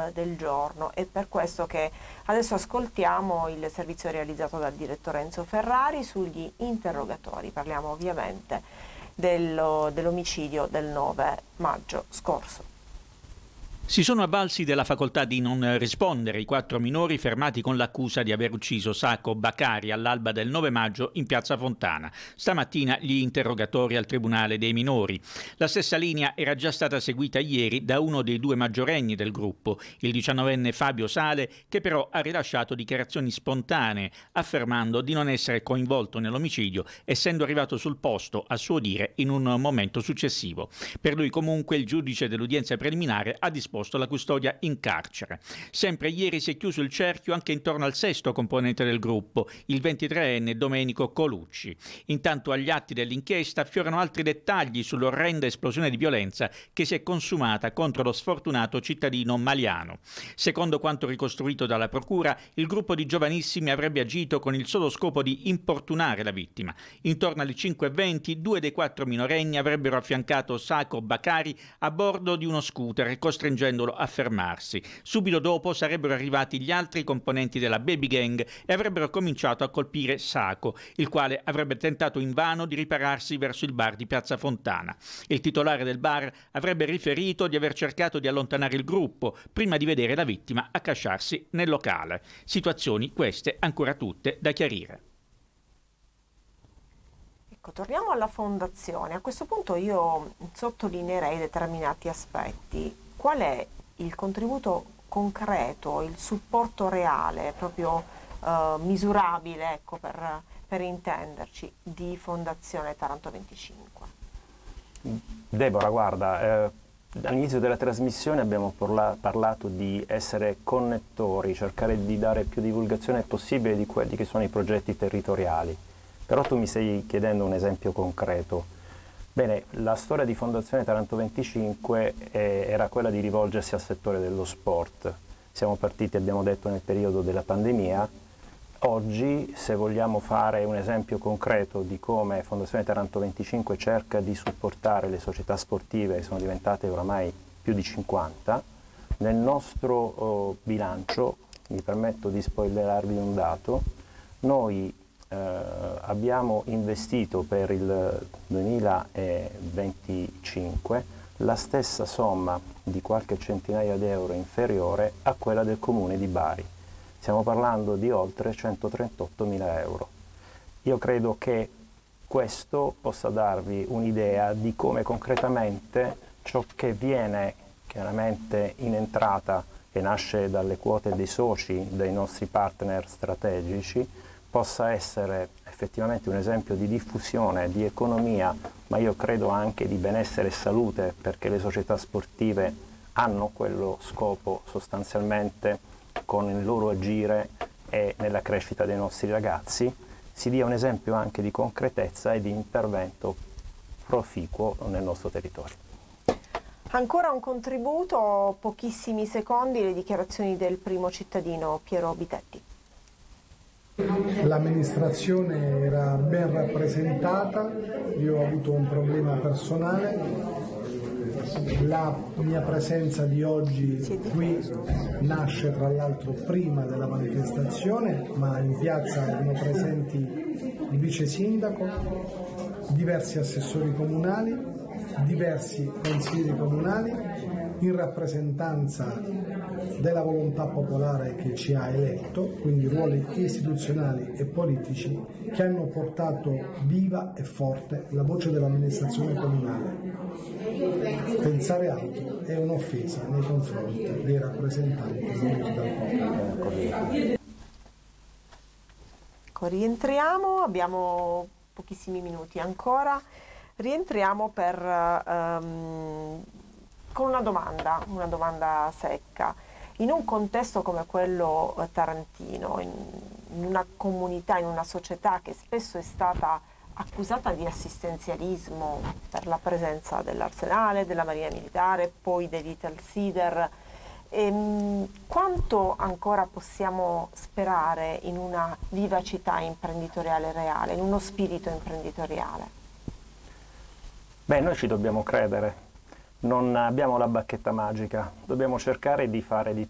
del giorno. È per questo che adesso ascoltiamo il servizio realizzato dal direttore Enzo Ferrari sugli interrogatori. Parliamo ovviamente dell'omicidio del 9 maggio scorso. Si sono avvalsi della facoltà di non rispondere i 4 minori fermati con l'accusa di aver ucciso Sacco Bakari all'alba del 9 maggio in piazza Fontana. Stamattina gli interrogatori al Tribunale dei minori. La stessa linea era già stata seguita ieri da uno dei 2 maggiorenni del gruppo, il 19enne Fabio Sale, che però ha rilasciato dichiarazioni spontanee, affermando di non essere coinvolto nell'omicidio, essendo arrivato sul posto, a suo dire, in un momento successivo. Per lui comunque il giudice dell'udienza preliminare ha disposto la custodia in carcere. Sempre ieri si è chiuso il cerchio anche intorno al sesto componente del gruppo, il 23enne Domenico Colucci. Intanto agli atti dell'inchiesta affiorano altri dettagli sull'orrenda esplosione di violenza che si è consumata contro lo sfortunato cittadino maliano. Secondo quanto ricostruito dalla procura, il gruppo di giovanissimi avrebbe agito con il solo scopo di importunare la vittima. Intorno alle 5:20 2 dei 4 minorenni avrebbero affiancato Sacco Bakari a bordo di uno scooter, costringendolo a fermarsi. Subito dopo sarebbero arrivati gli altri componenti della baby gang e avrebbero cominciato a colpire Sacco, il quale avrebbe tentato invano di ripararsi verso il bar di Piazza Fontana. Il titolare del bar avrebbe riferito di aver cercato di allontanare il gruppo prima di vedere la vittima accasciarsi nel locale. Situazioni queste ancora tutte da chiarire. Ecco, torniamo alla fondazione. A questo punto io sottolineerei determinati aspetti. Qual è il contributo concreto, il supporto reale, proprio misurabile, ecco, per intenderci, di Fondazione Taranto 25? Deborah, guarda, all'inizio della trasmissione abbiamo parlato di essere connettori, cercare di dare più divulgazione possibile di quelli che sono i progetti territoriali. Però tu mi stai chiedendo un esempio concreto. Bene, la storia di Fondazione Taranto 25 era quella di rivolgersi al settore dello sport. Siamo partiti, abbiamo detto, nel periodo della pandemia. Oggi, se vogliamo fare un esempio concreto di come Fondazione Taranto 25 cerca di supportare le società sportive, che sono diventate oramai più di 50, nel nostro bilancio, mi permetto di spoilerarvi un dato, noi abbiamo investito per il 2025 la stessa somma di qualche centinaia di euro inferiore a quella del comune di Bari. Stiamo parlando di oltre 138.000 euro. Io credo che questo possa darvi un'idea di come concretamente ciò che viene chiaramente in entrata, che nasce dalle quote dei soci, dei nostri partner strategici, possa essere effettivamente un esempio di diffusione, di economia, ma io credo anche di benessere e salute, perché le società sportive hanno quello scopo sostanzialmente con il loro agire e nella crescita dei nostri ragazzi, si dia un esempio anche di concretezza e di intervento proficuo nel nostro territorio. Ancora un contributo, pochissimi secondi, le dichiarazioni del primo cittadino Piero Bitetti. L'amministrazione era ben rappresentata, io ho avuto un problema personale, la mia presenza di oggi qui nasce tra l'altro prima della manifestazione, ma in piazza erano presenti il vice sindaco, diversi assessori comunali, diversi consiglieri comunali, in rappresentanza della volontà popolare che ci ha eletto, quindi ruoli istituzionali e politici che hanno portato viva e forte la voce dell'amministrazione comunale. Pensare altro è un'offesa nei confronti dei rappresentanti voluti dal popolo. Ecco, rientriamo, abbiamo pochissimi minuti ancora, rientriamo con una domanda secca. In un contesto come quello tarantino, in una comunità, in una società che spesso è stata accusata di assistenzialismo per la presenza dell'Arsenale, della Marina Militare, poi dell'Italsider, quanto ancora possiamo sperare in una vivacità imprenditoriale reale, in uno spirito imprenditoriale? Beh, noi ci dobbiamo credere. Non abbiamo la bacchetta magica, dobbiamo cercare di fare di